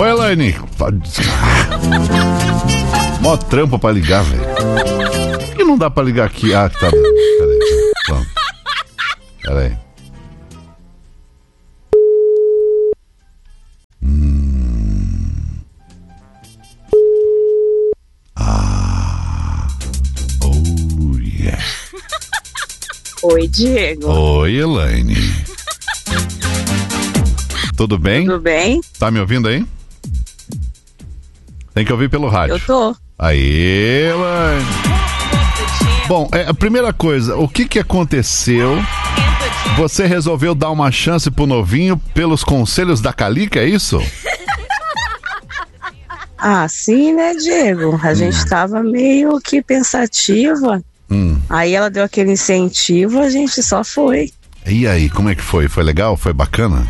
Oi, Elaine. Mó trampo pra ligar, velho. Por que não dá pra ligar aqui? Ah, tá. Peraí. Pronto. Peraí. Oh, yeah. Oi, Diego. Oi, Elaine. Tudo bem? Tudo bem? Tá me ouvindo aí? Tem que ouvir pelo rádio. Eu tô. Aí, Elaine. Bom, a primeira coisa, o que aconteceu? Você resolveu dar uma chance pro novinho pelos conselhos da Calica, é isso? Ah, sim, né, Diego? A gente tava meio que pensativa. Aí ela deu aquele incentivo, a gente só foi. E aí, como é que foi? Foi legal? Foi bacana?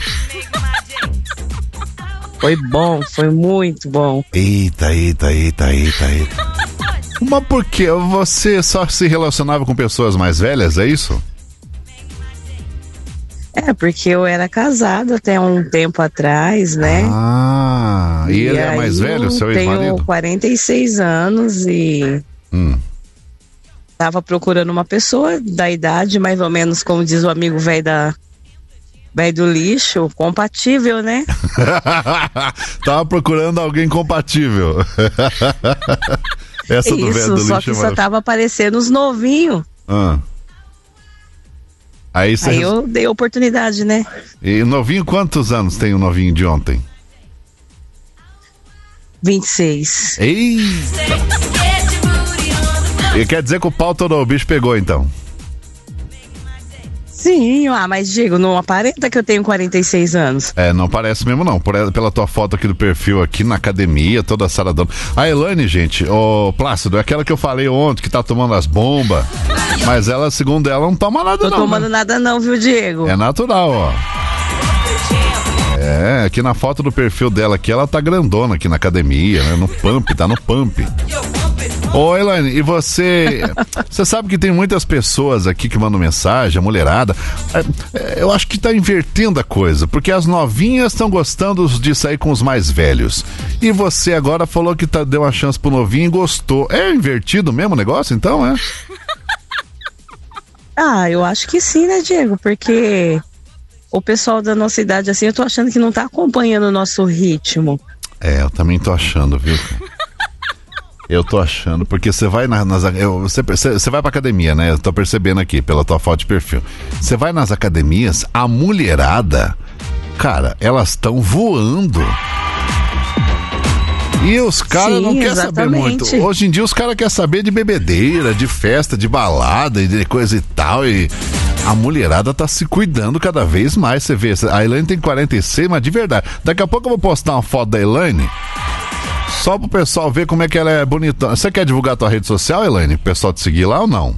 Foi bom, foi muito bom. Eita. Mas por que? Você só se relacionava com pessoas mais velhas, é isso? É, porque eu era casada até um tempo atrás, né? Ah, e ele é mais velho, seu ex-marido? Eu tenho 46 anos e tava procurando uma pessoa da idade, mais ou menos, como diz o amigo velho do lixo, compatível, né? Tava procurando alguém compatível. Essa do velho do lixo. Só que só tava aparecendo os novinhos. Aí eu dei oportunidade, né? E novinho, quantos anos tem o novinho de ontem? 26. Eita! E quer dizer que o pau todo o bicho pegou, então? Sim, mas Diego, não aparenta que eu tenho 46 anos. É, não parece mesmo não, pela tua foto aqui do perfil, aqui na academia, toda saradona. A Elaine, gente, Plácido, é aquela que eu falei ontem, que tá tomando as bombas, mas ela, segundo ela, não toma nada não. Tô tomando nada não, viu, Diego? É natural, ó. É, aqui na foto do perfil dela aqui, ela tá grandona aqui na academia, né, no pump, tá no pump. Ô, Elaine, e você sabe que tem muitas pessoas aqui que mandam mensagem, a mulherada, eu acho que tá invertendo a coisa, porque as novinhas estão gostando de sair com os mais velhos, e você agora falou que deu uma chance pro novinho e gostou. É invertido mesmo o negócio, então, é? Ah, eu acho que sim, né, Diego, porque o pessoal da nossa idade, assim, eu tô achando que não tá acompanhando o nosso ritmo. É, eu também tô achando, viu? Eu tô achando, porque você vai você vai pra academia, né? Eu tô percebendo aqui pela tua foto de perfil. Você vai nas academias, a mulherada, cara, elas estão voando. E os caras não querem saber muito. Hoje em dia os caras querem saber de bebedeira, de festa, de balada e de coisa e tal. E a mulherada tá se cuidando cada vez mais. Você vê, a Elaine tem 46, mas de verdade. Daqui a pouco eu vou postar uma foto da Elaine, só pro pessoal ver como é que ela é bonita. Você quer divulgar a tua rede social, Elaine? Pro pessoal te seguir lá ou não?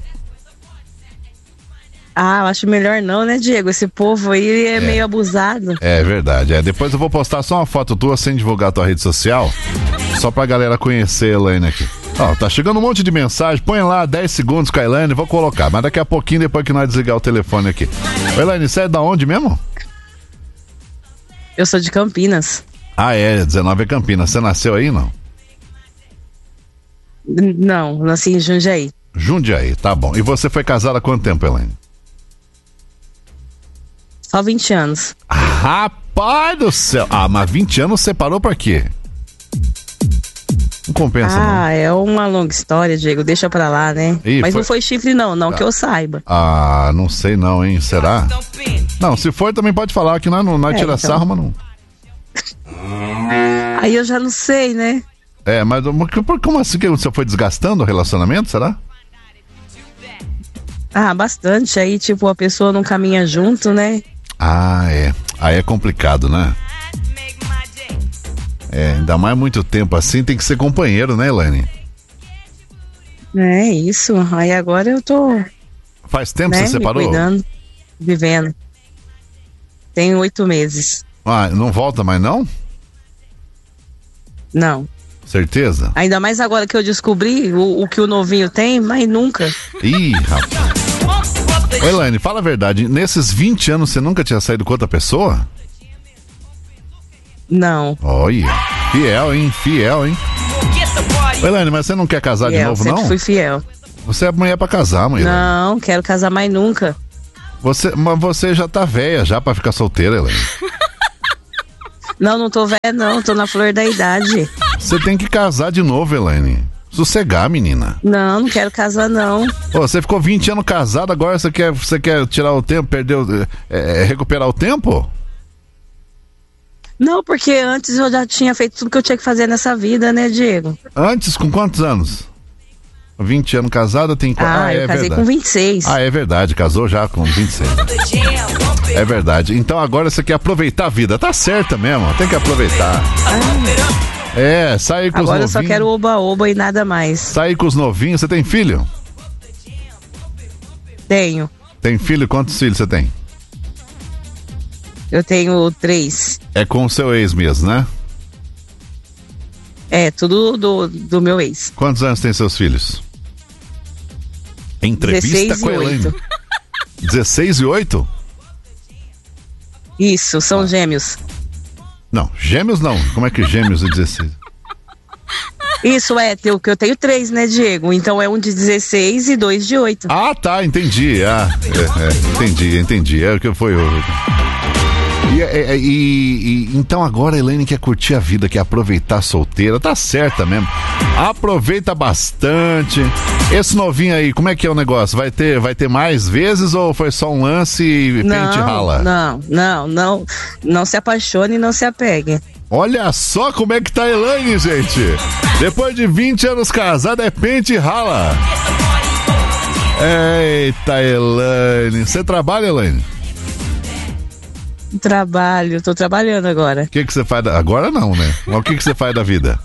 Ah, eu acho melhor não, né, Diego? Esse povo aí é meio abusado. É verdade. Depois eu vou postar só uma foto tua sem divulgar a tua rede social, só pra galera conhecer a Elaine aqui. Ó, tá chegando um monte de mensagem. Põe lá 10 segundos com a Elaine, vou colocar. Mas daqui a pouquinho, depois que nós desligar o telefone aqui. Ô, Elaine, você é da onde mesmo? Eu sou de Campinas. Ah, 19 é Campinas. Você nasceu aí, não? Não, nasci em Jundiaí. Jundiaí, tá bom. E você foi casada há quanto tempo, Elaine? Só 20 anos. Rapaz do céu! Ah, mas 20 anos separou pra quê? Não compensa, não. Ah, é uma longa história, Diego. Deixa pra lá, né? Mas não foi chifre, não que eu saiba. Ah, não sei não, hein? Será? Não, se for também pode falar que não tira então sarro, mas não. Aí eu já não sei, né? Mas como assim que você foi desgastando o relacionamento, será? Ah, bastante. Aí, tipo, a pessoa não caminha junto, né? Ah, aí é complicado, né? Ainda mais muito tempo assim, tem que ser companheiro, né, Elaine? É isso. Aí agora eu tô... Faz tempo que você separou? Me cuidando, vivendo. Tem 8 meses. Ah, não volta mais não? Não. Certeza? Ainda mais agora que eu descobri o que o novinho tem, mas nunca. Ih, rapaz. Ô, Elaine, fala a verdade, nesses 20 anos você nunca tinha saído com outra pessoa? Não. Olha. Fiel, hein? Fiel, hein? Elaine, mas você não quer casar de novo, não? Eu fui fiel. Você é mulher pra casar, mãe. Não, quero casar mais nunca. Mas você já tá velha já pra ficar solteira, Elaine. Não tô velha não, tô na flor da idade. Você tem que casar de novo, Elaine. Sossegar, menina. Não quero casar não. Você ficou 20 anos casada, agora você quer tirar o tempo, recuperar o tempo? Não, porque antes eu já tinha feito tudo que eu tinha que fazer nessa vida, né, Diego? Antes, com quantos anos? 20 anos casada, tem... eu casei verdade. Com 26. É verdade, casou já com 26. É verdade. Então agora você quer aproveitar a vida. Tá certa mesmo, tem que aproveitar. Sai com os novinhos. Agora eu só quero oba-oba e nada mais. Sai com os novinhos. Você tem filho? Tenho. Tem filho? Quantos filhos você tem? Eu tenho 3. É com o seu ex mesmo, né? Tudo do meu ex. Quantos anos tem seus filhos? Entrevista 16 com a Elaine. 16 e 8? Isso, são gêmeos. Não, gêmeos não. Como é que gêmeos e 16? Isso que eu tenho 3, né, Diego? Então é um de 16 e 2 de 8. Ah, tá, entendi. Entendi. É o que foi. Então agora a Elaine quer curtir a vida, quer aproveitar a solteira, tá certa mesmo. Aproveita bastante. Esse novinho aí, como é que é o negócio? Vai ter mais vezes ou foi só um lance e pente rala? Não se apaixone e não se apegue. Olha só como é que tá a Elaine, gente. Depois de 20 anos casada, é pente e rala. Eita, Elaine. Você trabalha, Elaine? Trabalho, tô trabalhando agora. O que você faz? Agora não, né? Mas o que você faz da vida?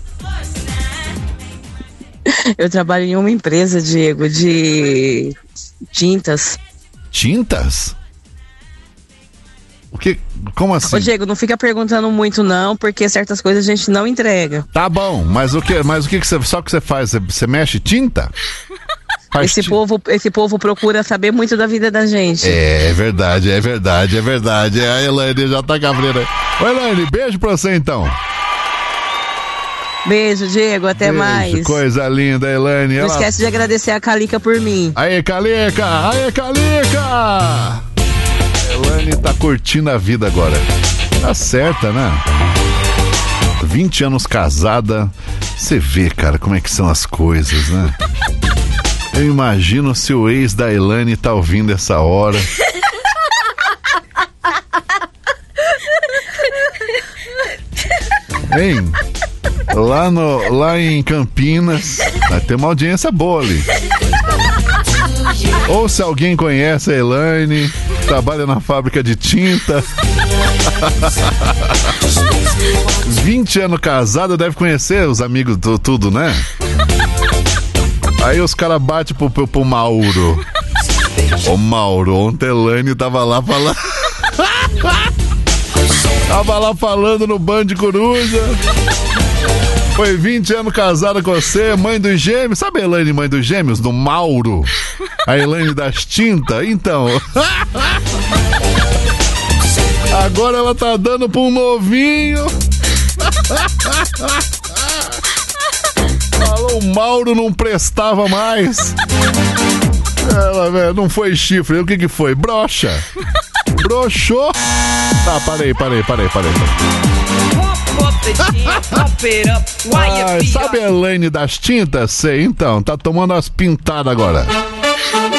Eu trabalho em uma empresa, Diego, de tintas. Tintas? O que? Como assim? Ô, Diego, não fica perguntando muito não, porque certas coisas a gente não entrega. Tá bom, mas o que você, só que você faz? Você mexe tinta? Esse povo procura saber muito da vida da gente. É verdade. A Elaine já tá cabreira. Ô, Elaine, beijo pra você então. Beijo, Diego, até mais. Coisa linda, Elaine. Não esquece de agradecer a Calica por mim. Aê, Calica! A Elaine tá curtindo a vida agora. Tá certa, né? 20 anos casada. Você vê, cara, como é que são as coisas, né? Eu imagino se o ex da Elaine tá ouvindo essa hora. Hein? Lá em Campinas, vai ter uma audiência boa ali. Ou se alguém conhece a Elaine, trabalha na fábrica de tinta. 20 anos casado, deve conhecer os amigos tudo, né? Aí os caras batem pro Mauro. Ô Mauro, ontem a Elaine tava lá falando. Tava lá falando no Band de Coruja. Foi 20 anos casada com você, mãe dos gêmeos. Sabe a Elaine, mãe dos gêmeos? Do Mauro. A Elaine das tintas. Então. Agora ela tá dando pra um novinho. Falou, o Mauro não prestava mais. Ela, velho, não foi chifre. O que foi? Brocha. Broxou. Tá, parei. Sabe a Elaine das tintas? Sei, então. Tá tomando as pintadas agora.